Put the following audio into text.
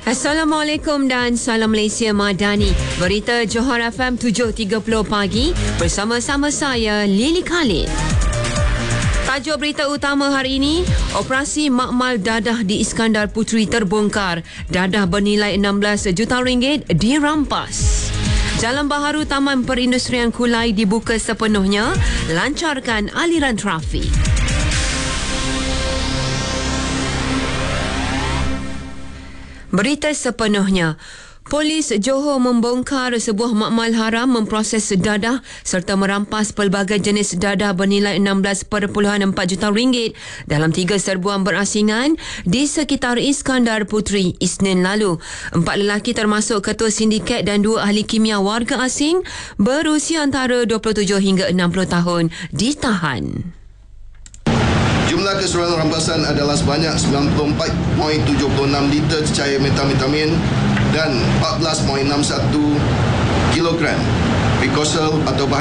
Assalamualaikum dan salam Malaysia Madani. Berita Johor FM 7.30 pagi bersama-sama saya Lily Khalid. Tajuk berita utama hari ini, operasi makmal dadah di Iskandar Puteri terbongkar. Dadah bernilai 16 juta ringgit dirampas. Jalan baharu Taman Perindustrian Kulai dibuka sepenuhnya, lancarkan aliran trafik. Berita sepenuhnya. Polis Johor membongkar sebuah makmal haram memproses dadah serta merampas pelbagai jenis dadah bernilai 16.4 juta ringgit dalam 3 serbuan berasingan di sekitar Iskandar Puteri Isnin lalu. 4 lelaki termasuk ketua sindiket dan 2 ahli kimia warga asing berusia antara 27 hingga 60 tahun ditahan. Jumlah keseluruhan rampasan adalah sebanyak 94.76 liter cecair metamfetamin dan 14.61 kilogram precursor atau